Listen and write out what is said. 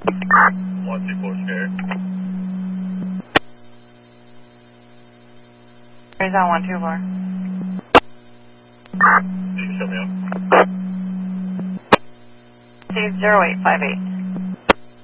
124 scared. He's on 124. You can show me up. Steve 0858.